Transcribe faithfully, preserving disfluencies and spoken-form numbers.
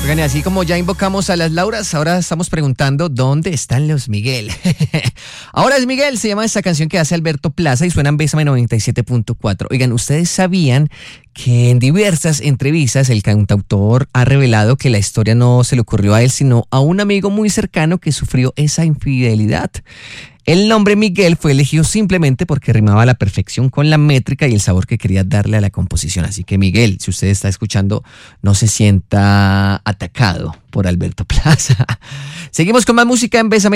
Oigan, y así como ya invocamos a las Lauras, ahora estamos preguntando ¿dónde están los Miguel? Ahora es Miguel, se llama esta canción que hace Alberto Plaza y suena en Bésame noventa y siete punto cuatro. Oigan, ¿ustedes sabían que en diversas entrevistas el cantautor ha revelado que la historia no se le ocurrió a él, sino a un amigo muy cercano que sufrió esa infidelidad? El nombre Miguel fue elegido simplemente porque rimaba a la perfección con la métrica y el sabor que quería darle a la composición. Así que Miguel, si usted está escuchando, no se sienta atacado por Alberto Plaza. Seguimos con más música en Bésame